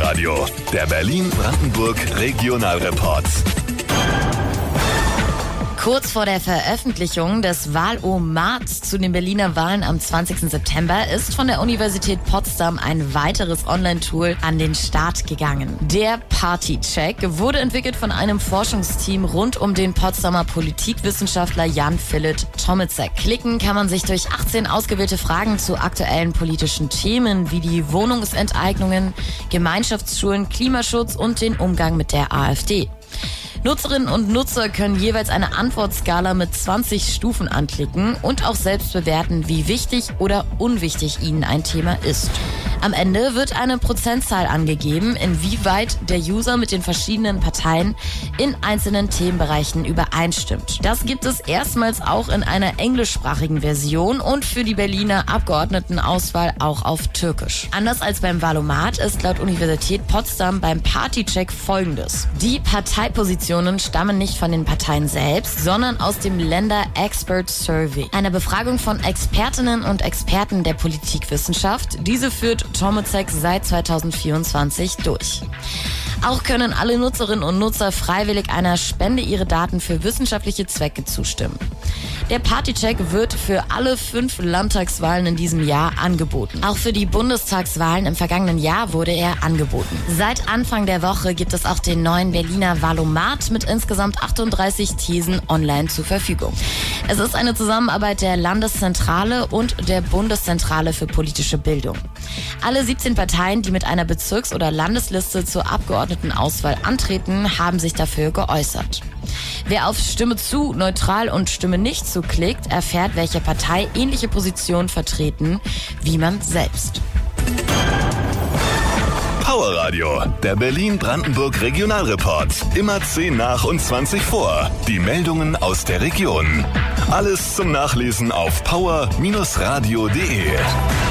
Powerradio, der Berlin-Brandenburg Regionalreport. Kurz vor der Veröffentlichung des Wahlomats zu den Berliner Wahlen am 20. September ist von der Universität Potsdam ein weiteres Online-Tool an den Start gegangen. Der Partycheck wurde entwickelt von einem Forschungsteam rund um den Potsdamer Politikwissenschaftler Jan Philipp Tomitzek. Klicken kann man sich durch 18 ausgewählte Fragen zu aktuellen politischen Themen wie die Wohnungsenteignungen, Gemeinschaftsschulen, Klimaschutz und den Umgang mit der AfD. Nutzerinnen und Nutzer können jeweils eine Antwortskala mit 20 Stufen anklicken und auch selbst bewerten, wie wichtig oder unwichtig ihnen ein Thema ist. Am Ende wird eine Prozentzahl angegeben, inwieweit der User mit den verschiedenen Parteien in einzelnen Themenbereichen übereinstimmt. Das gibt es erstmals auch in einer englischsprachigen Version und für die Berliner Abgeordnetenauswahl auch auf Türkisch. Anders als beim Wahlomat ist laut Universität Potsdam beim Partycheck Folgendes: Die Parteipositionen stammen nicht von den Parteien selbst, sondern aus dem Länder Expert Survey, einer Befragung von Expertinnen und Experten der Politikwissenschaft. Diese führt Tomitzek seit 2024 durch. Auch können alle Nutzerinnen und Nutzer freiwillig einer Spende ihre Daten für wissenschaftliche Zwecke zustimmen. Der Partycheck wird für alle 5 Landtagswahlen in diesem Jahr angeboten. Auch für die Bundestagswahlen im vergangenen Jahr wurde er angeboten. Seit Anfang der Woche gibt es auch den neuen Berliner Wahlomat mit insgesamt 38 Thesen online zur Verfügung. Es ist eine Zusammenarbeit der Landeszentrale und der Bundeszentrale für politische Bildung. Alle 17 Parteien, die mit einer Bezirks- oder Landesliste zur Abgeordnetenauswahl antreten, haben sich dafür geäußert. Wer auf Stimme zu, neutral und Stimme nicht zu klickt, erfährt, welche Partei ähnliche Positionen vertreten wie man selbst. Powerradio, der Berlin-Brandenburg Regionalreport. Immer 10 nach und 20 vor. Die Meldungen aus der Region. Alles zum Nachlesen auf power-radio.de.